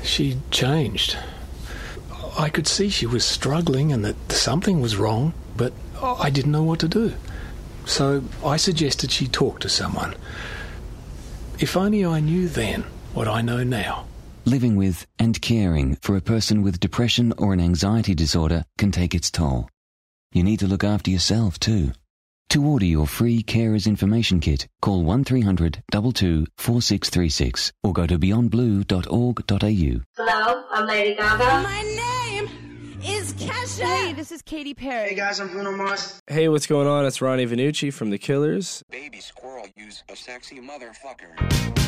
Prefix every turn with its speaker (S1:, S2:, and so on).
S1: She'd changed. I could see she was struggling and that something was wrong, but I didn't know what to do. So I suggested she talk to someone. If only I knew then what I know now.
S2: Living with and caring for a person with depression or an anxiety disorder can take its toll. You need to look after yourself too. To order your free Carers Information Kit, call 1300 22 4636 or go to beyondblue.org.au.
S3: Hello, I'm Lady Gaga.
S4: My name is Kesha.
S5: Hey, this is Katy Perry.
S6: Hey guys, I'm Bruno Mars.
S7: Hey, what's going on? It's Ronnie Vanucci from The Killers.
S8: Baby squirrel, use a sexy motherfucker.